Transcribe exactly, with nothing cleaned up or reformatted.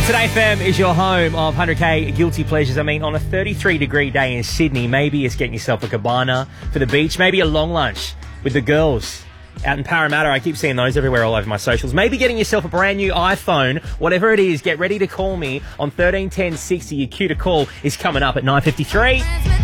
Today F M is your home of one hundred K guilty pleasures. I mean, on a thirty-three degree day in Sydney, maybe it's getting yourself a cabana for the beach, maybe a long lunch with the girls out in Parramatta. I keep seeing those everywhere all over my socials. Maybe getting yourself a brand new iPhone. Whatever it is, get ready to call me on thirteen ten sixty. Your cue to call is coming up at nine fifty-three.